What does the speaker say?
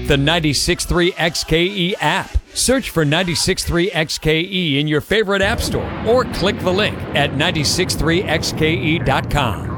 the 96.3 XKE app. Search for 96.3 XKE in your favorite app store or click the link at 963xke.com.